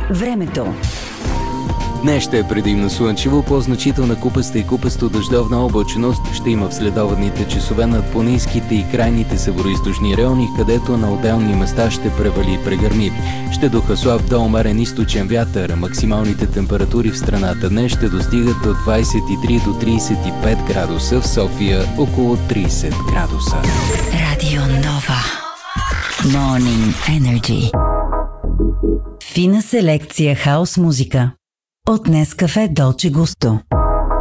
Времето. Днес ще е предимно слънчево, по-значителна купаста и купасто-дъждовна облачност ще има в следобедните часове над планинските и крайните североизточни райони, където на отделни места ще превали и прегърми. Ще духа слаб до умерен източен вятър. Максималните температури в страната днес ще достигат от 23 до 35 градуса, в София около 30 градуса. Радио Нова. Morning Energy. Фина селекция хаус музика. От Нескафе Долче Густо.